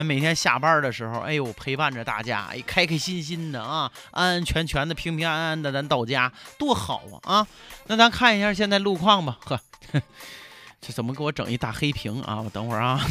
每天下班的时候，哎呦，陪伴着大家，哎，开开心心的啊，安安全全的，平平安安的，咱到家多好啊！那咱看一下现在路况吧。呵，这怎么给我整一大黑屏啊？我等会儿啊，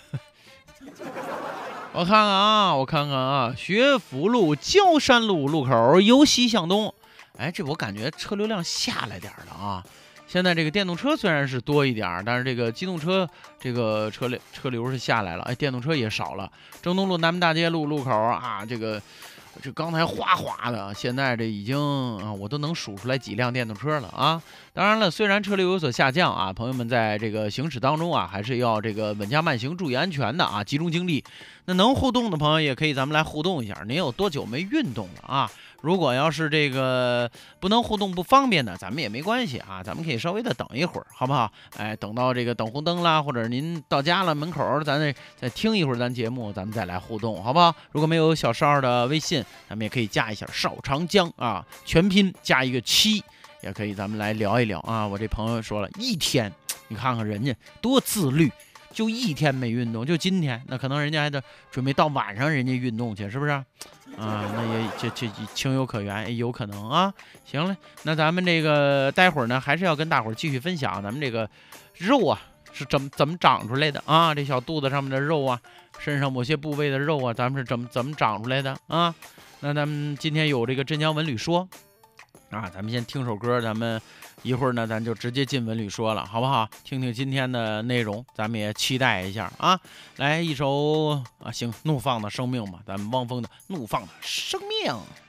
我看看啊，学府路焦山路路口由西向东，哎，这我感觉车流量下来点了啊。现在这个电动车虽然是多一点，但是这个机动车这个车流是下来了，哎，电动车也少了。郑东路南门大街路口啊，这刚才哗哗的，现在这已经啊，我都能数出来几辆电动车了啊。当然了，虽然车流有所下降啊，朋友们在这个行驶当中啊，还是要这个稳驾慢行，注意安全的啊，集中精力。那能互动的朋友也可以，咱们来互动一下。您有多久没运动了啊？如果要是这个不能互动不方便的，咱们也没关系啊，咱们可以稍微的等一会儿，好不好？哎，等到这个等红灯啦，或者您到家了门口，咱再听一会儿咱节目，咱们再来互动，好不好？如果没有小邵的微信，咱们也可以加一下邵长江啊，全拼加一个7，也可以咱们来聊一聊啊。我这朋友说了一天，你看看人家多自律。就一天没运动，就今天，那可能人家还得准备到晚上人家运动去，是不是？啊，那也这情有可原，也有可能啊。行了，那咱们这个待会儿呢，还是要跟大伙儿继续分享咱们这个肉啊是怎么长出来的啊？这小肚子上面的肉啊，身上某些部位的肉啊，咱们是怎么长出来的啊？那咱们今天有这个镇江文旅说啊，咱们先听首歌，咱们一会儿呢，咱就直接进文旅说了，好不好？听听今天的内容，咱们也期待一下啊！来一首啊，行，怒放的生命吧，咱们汪峰的《怒放的生命》。